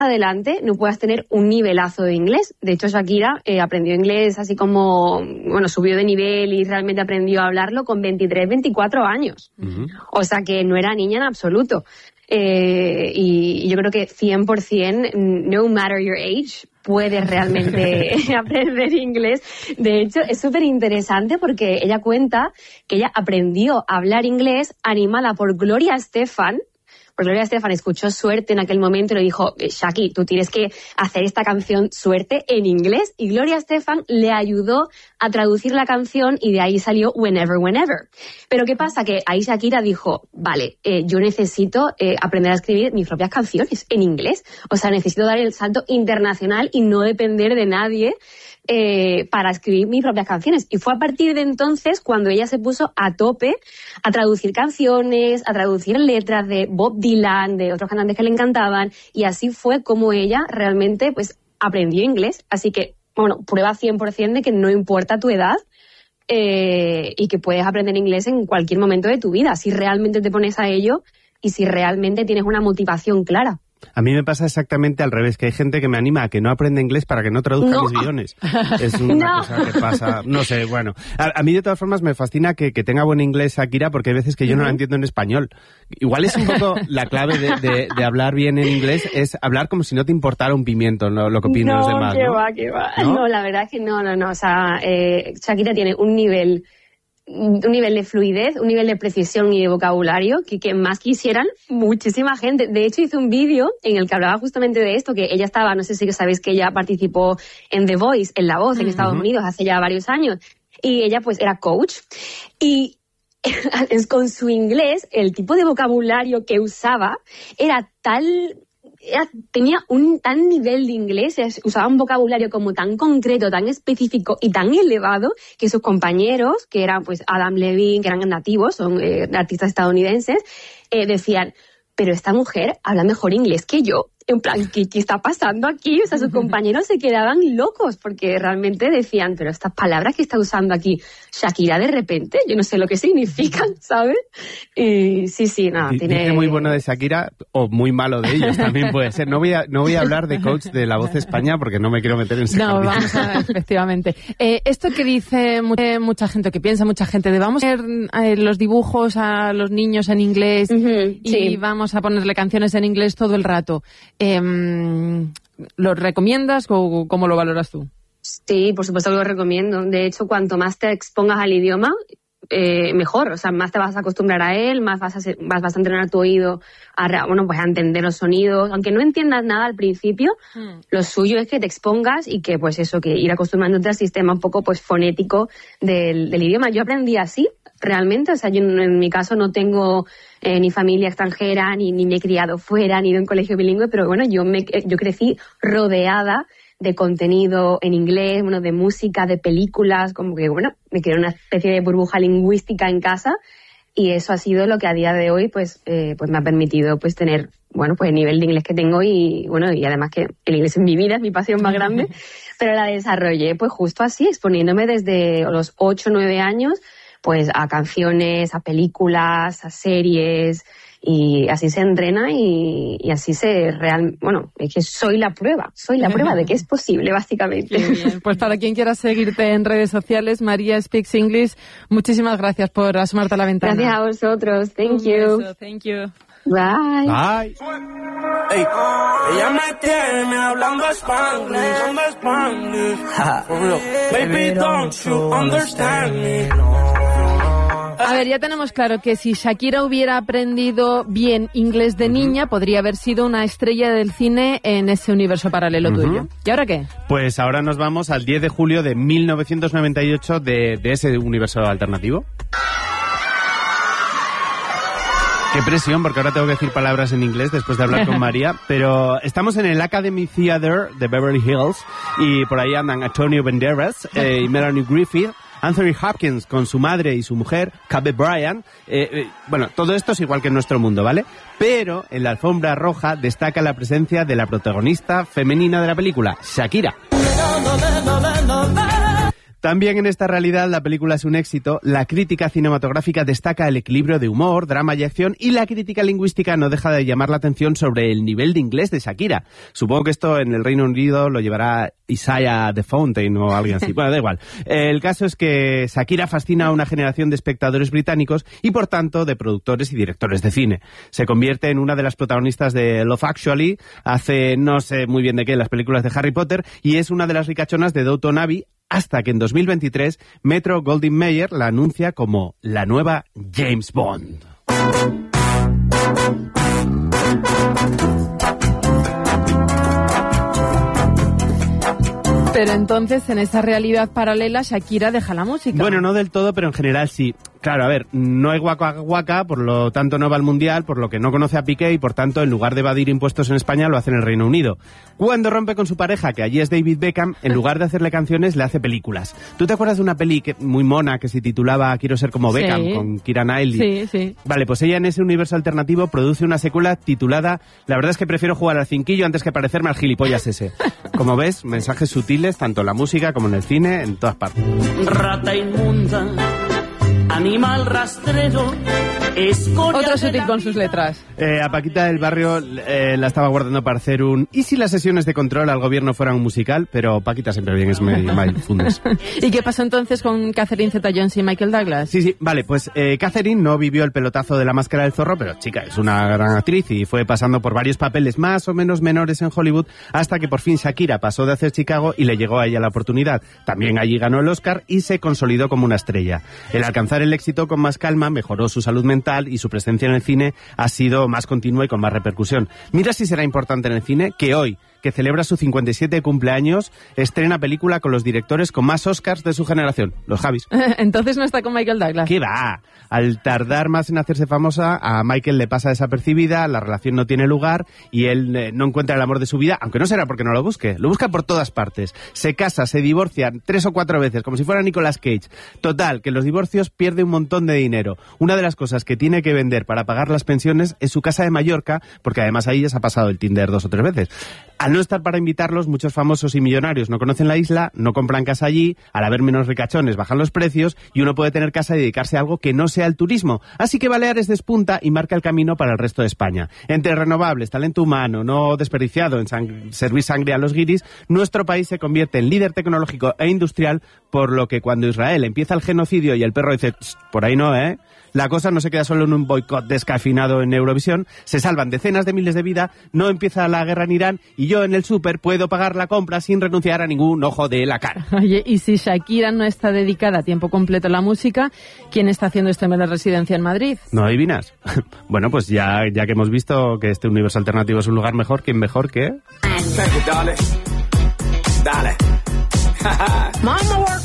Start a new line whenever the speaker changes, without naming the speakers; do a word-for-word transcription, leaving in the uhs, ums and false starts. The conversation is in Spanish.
adelante no puedas tener un nivelazo de inglés. De hecho, Shakira eh, aprendió inglés así como, bueno, subió de nivel y realmente aprendió a hablarlo con veintitrés, veinticuatro años. Uh-huh. O sea que no era niña en absoluto. Eh, y, y yo creo que cien por ciento, no matter your age, puedes realmente aprender inglés. De hecho, es súper interesante porque ella cuenta que ella aprendió a hablar inglés animada por Gloria Estefan. Pues Gloria Estefan escuchó Suerte en aquel momento y le dijo, Shaki, tú tienes que hacer esta canción Suerte en inglés. Y Gloria Estefan le ayudó a traducir la canción y de ahí salió Whenever, Whenever. Pero ¿qué pasa? Que ahí Shakira dijo, vale, eh, yo necesito eh, aprender a escribir mis propias canciones en inglés. O sea, necesito dar el salto internacional y no depender de nadie Eh, para escribir mis propias canciones. Y fue a partir de entonces cuando ella se puso a tope a traducir canciones, a traducir letras de Bob Dylan, de otros cantantes que le encantaban, y así fue como ella realmente pues aprendió inglés. Así que, bueno, prueba cien por ciento de que no importa tu edad eh, y que puedes aprender inglés en cualquier momento de tu vida, si realmente te pones a ello y si realmente tienes una motivación clara.
A mí me pasa exactamente al revés, que hay gente que me anima a que no aprenda inglés para que no traduzca
no.
mis guiones. Es una no. cosa que pasa, no sé, bueno. A, a mí de todas formas me fascina que, que tenga buen inglés Shakira, porque hay veces que yo uh-huh. no la entiendo en español. Igual es un poco la clave de, de, de hablar bien en inglés, es hablar como si no te importara un pimiento lo, lo que opinan
no,
los demás.
Qué
¿no?
va, qué va. ¿No? No, la verdad es que no, no, no. O sea, eh, Shakira tiene un nivel... un nivel de fluidez, un nivel de precisión y de vocabulario que, que más quisieran muchísima gente. De hecho, hice un vídeo en el que hablaba justamente de esto, que ella estaba, no sé si sabéis que ella participó en The Voice, en La Voz, en uh-huh. Estados Unidos, hace ya varios años. Y ella, pues, era coach. Y con su inglés, el tipo de vocabulario que usaba era tal... Era, tenía un tal nivel de inglés, usaba un vocabulario como tan concreto, tan específico y tan elevado que sus compañeros, que eran pues Adam Levine, que eran nativos, son eh, artistas estadounidenses, eh, decían, pero esta mujer habla mejor inglés que yo. En plan, ¿qué, qué está pasando aquí? O sea, sus compañeros se quedaban locos porque realmente decían, pero estas palabras que está usando aquí Shakira de repente, yo no sé lo que significan, ¿sabes? Y sí, sí, no,
y,
tiene...
Dice muy bueno de Shakira o muy malo de ellos, también puede ser. No voy a, no voy a hablar de coach de La Voz de España porque no me quiero meter en ese
No,
jardín.
vamos a ver, efectivamente. Eh, esto que dice mucha, mucha gente, que piensa mucha gente, de vamos a ver eh, los dibujos a los niños en inglés
uh-huh,
y
sí.
vamos a ponerle canciones en inglés todo el rato. Eh, ¿Lo recomiendas o cómo lo valoras tú?
Sí, por supuesto que lo recomiendo. De hecho, cuanto más te expongas al idioma, eh, mejor. O sea, más te vas a acostumbrar a él, más vas a, ser, vas, vas a entrenar tu oído a, bueno, pues a entender los sonidos. Aunque no entiendas nada al principio, hmm. lo suyo es que te expongas y que, pues eso, que ir acostumbrándote al sistema un poco pues fonético del, del idioma. Yo aprendí así, realmente. O sea, yo en mi caso no tengo eh, ni familia extranjera, ni, ni me he criado fuera, ni ido a un colegio bilingüe, pero bueno, yo, me, yo crecí rodeada de contenido en inglés, bueno, de música, de películas, como que, bueno, me creé una especie de burbuja lingüística en casa y eso ha sido lo que a día de hoy, pues, eh, pues me ha permitido, pues, tener, bueno, pues el nivel de inglés que tengo y, bueno, y además que el inglés es mi vida, es mi pasión más grande, pero la desarrollé, pues, justo así, exponiéndome desde los ocho o nueve años, pues, a canciones, a películas, a series, y así se entrena y, y así se real, bueno, es que soy la prueba, soy la prueba de que es posible, básicamente.
Qué bien. Pues para quien quiera seguirte en redes sociales, María Speaks English, muchísimas gracias por asomarte a la ventana.
Gracias a vosotros, thank
Un
you.
beso, thank you.
Bye.
Bye.
Ey, ella me tiene hablando Spanglish, hablando Spanglish. Baby, don't you understand me?
A ver, ya tenemos claro que si Shakira hubiera aprendido bien inglés de niña, podría haber sido una estrella del cine en ese universo paralelo uh-huh. tuyo. ¿Y ahora qué?
Pues ahora nos vamos al diez de julio de mil novecientos noventa y ocho de, de ese universo alternativo. Qué presión, porque ahora tengo que decir palabras en inglés después de hablar con María, pero estamos en el Academy Theatre de Beverly Hills y por ahí andan Antonio Banderas eh, y Melanie Griffith, Anthony Hopkins con su madre y su mujer, Kobe Bryant. Eh, eh, bueno, todo esto es igual que en nuestro mundo, ¿vale? Pero en la alfombra roja destaca la presencia de la protagonista femenina de la película, Shakira. También en esta realidad la película es un éxito, la crítica cinematográfica destaca el equilibrio de humor, drama y acción, y la crítica lingüística no deja de llamar la atención sobre el nivel de inglés de Shakira. Supongo que esto en el Reino Unido lo llevará Isaiah de Fountain o alguien así. Bueno, da igual. El caso es que Shakira fascina a una generación de espectadores británicos y por tanto de productores y directores de cine. Se convierte en una de las protagonistas de Love Actually, hace no sé muy bien de qué las películas de Harry Potter y es una de las ricachonas de Downton Abbey, hasta que en dos mil veintitrés Metro Goldwyn Mayer la anuncia como la nueva James Bond.
Pero entonces, en esa realidad paralela, Shakira deja la música.
Bueno, no del todo, pero en general sí. Claro, a ver, no hay Waka Waka, por lo tanto no va al Mundial, por lo que no conoce a Piqué y por tanto en lugar de evadir impuestos en España lo hace en el Reino Unido. Cuando rompe con su pareja, que allí es David Beckham, en lugar de hacerle canciones le hace películas. ¿Tú te acuerdas de una peli que, muy mona que se titulaba Quiero ser como Beckham,
sí,
con Keira Knightley?
Sí, sí.
Vale, pues ella en ese universo alternativo produce una secuela titulada La verdad es que prefiero jugar al cinquillo antes que parecerme al gilipollas ese. Como ves, mensajes sutiles tanto en la música como en el cine, en todas partes.
Rata inmunda, animal rastrero, escoria.
Otro sutil con sus letras.
Eh, a Paquita del Barrio eh, la estaba guardando para hacer un... ¿Y si las sesiones de control al gobierno fueran un musical? Pero Paquita siempre bien es mindfulness.
¿Y qué pasó entonces con Catherine Zeta-Jones y Michael Douglas?
Sí, sí, vale, pues eh, Catherine no vivió el pelotazo de La Máscara del Zorro, pero chica, es una gran actriz y fue pasando por varios papeles más o menos menores en Hollywood hasta que por fin Shakira pasó de hacer Chicago y le llegó a ella la oportunidad. También allí ganó el Oscar y se consolidó como una estrella. El alcanzar el éxito con más calma mejoró su salud mental y su presencia en el cine ha sido más continua y con más repercusión. Mira si será importante en el cine que hoy, que celebra su cincuenta y siete cumpleaños, estrena película con los directores con más Oscars de su generación, los Javis.
Entonces no está con Michael Douglas.
¿Qué va? Al tardar más en hacerse famosa, a Michael le pasa desapercibida, la relación no tiene lugar y él eh, no encuentra el amor de su vida, aunque no será porque no lo busque, lo busca por todas partes. Se casa, se divorcia tres o cuatro veces, como si fuera Nicolas Cage. Total, que en los divorcios pierde un montón de dinero. Una de las cosas que tiene que vender para pagar las pensiones es su casa de Mallorca, porque además ahí ya se ha pasado el Tinder dos o tres veces. Al no estar para invitarlos, muchos famosos y millonarios no conocen la isla, no compran casa allí, al haber menos ricachones bajan los precios y uno puede tener casa y dedicarse a algo que no sea el turismo. Así que Baleares despunta y marca el camino para el resto de España. Entre renovables, talento humano, no desperdiciado en sang- servir sangre a los guiris, nuestro país se convierte en líder tecnológico e industrial, por lo que cuando Israel empieza el genocidio y el perro dice, por ahí no, ¿eh? La cosa no se queda solo en un boicot descafeinado en Eurovisión, se salvan decenas de miles de vidas, no empieza la guerra en Irán y yo en el súper puedo pagar la compra sin renunciar a ningún ojo de la cara.
Oye, y si Shakira no está dedicada a tiempo completo a la música, ¿quién está haciendo este mes de residencia en Madrid?
¿No adivinas? Bueno, pues ya, ya que hemos visto que este universo alternativo es un lugar mejor, ¿quién mejor que...?
Dale. Dale.